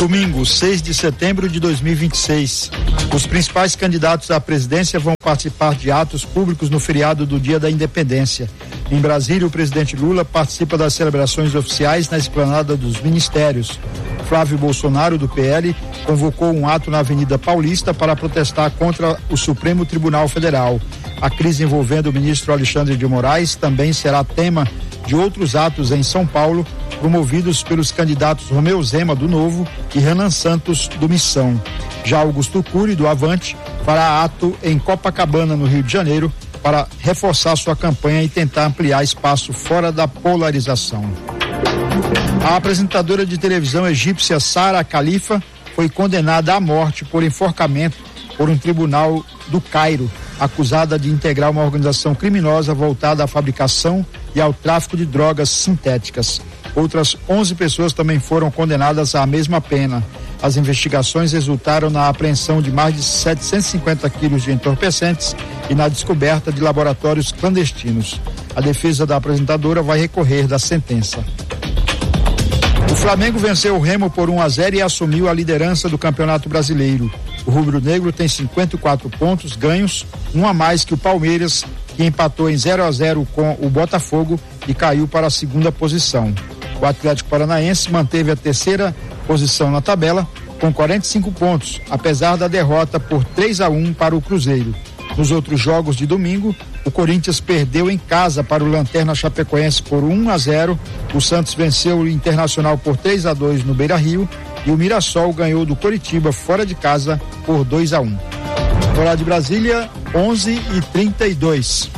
Domingo, 6 de setembro de 2026. Os principais candidatos à presidência vão participar de atos públicos no feriado do Dia da Independência. Em Brasília, o presidente Lula participa das celebrações oficiais na esplanada dos ministérios. Flávio Bolsonaro, do PL, convocou um ato na Avenida Paulista para protestar contra o Supremo Tribunal Federal. A crise envolvendo o ministro Alexandre de Moraes também será tema de outros atos em São Paulo, promovidos pelos candidatos Romeu Zema, do Novo, e Renan Santos, do Missão. Já Augusto Cury, do Avante, fará ato em Copacabana, no Rio de Janeiro, para reforçar sua campanha e tentar ampliar espaço fora da polarização. A apresentadora de televisão egípcia Sara Khalifa foi condenada à morte por enforcamento por um tribunal do Cairo, acusada de integrar uma organização criminosa voltada à fabricação e ao tráfico de drogas sintéticas. Outras 11 pessoas também foram condenadas à mesma pena. As investigações resultaram na apreensão de mais de 750 quilos de entorpecentes e na descoberta de laboratórios clandestinos. A defesa da apresentadora vai recorrer da sentença. O Flamengo venceu o Remo por 1-0 e assumiu a liderança do Campeonato Brasileiro. O rubro-negro tem 54 pontos ganhos, um a mais que o Palmeiras, que empatou em 0-0 com o Botafogo e caiu para a segunda posição. O Atlético Paranaense manteve a terceira posição na tabela com 45 pontos, apesar da derrota por 3-1 para o Cruzeiro. Nos outros jogos de domingo, o Corinthians perdeu em casa para o Lanterna Chapecoense por 1-0, o Santos venceu o Internacional por 3-2 no Beira-Rio e o Mirassol ganhou do Coritiba fora de casa por 2-1. Hora de Brasília, 11h32.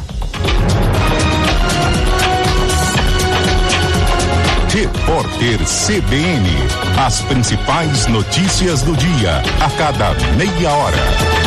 Repórter CBN, as principais notícias do dia, a cada meia hora.